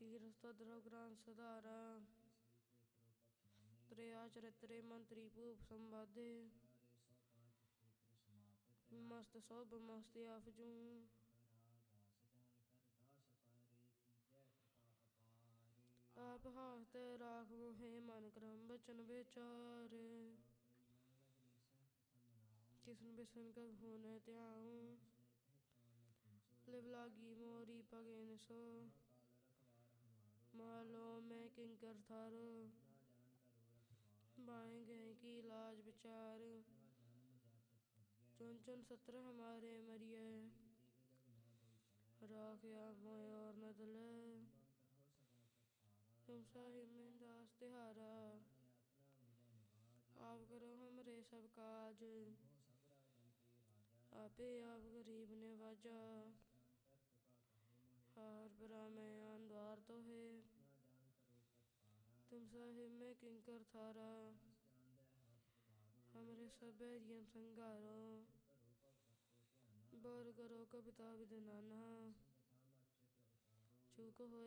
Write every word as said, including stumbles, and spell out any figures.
ਸਤਿ ਗ੍ਰੰਥ ਸੁਧਾਰਾ ਤ੍ਰਿਆ ਚਰਿਤਰੇ ਮੰਤਰੀ ਭੂਪ ਸੰਵਾਦੇ ਮਸਤ ਸੁਭ ਮਸਤ ਆਫਜੂ ਆਪ ਹਾਥ ਰਾਖ ਮੋਹੇ ਮਨ ਕਰਮ ਬਚਨ ਵਿਚਾਰ ਕਿਸਨ ਬਿਸਨ ਕਬ ਹੋਨ ਧਿਆਉ ਲਿਵ ਲਾਗੀ ਮੋਰੀ ਪਗੇਨ ਸੋ ਮਾਲੋ ਮੈਂ ਕਿੰਕਰ ਥਾਰ बाएं गए की लाज विचार चुन चुन सत्र हमारे मरिए राखया मोय और न दले तुम साहिब में दास तिहारा आप करो हमरे सब काज आपे आप गरीब निवाजा हार परा मैं आन द्वार तो है तुम साहिब में किंकर थारा हमरे सब बैरियन संगारो बर करो कविता विद नाना चूक हो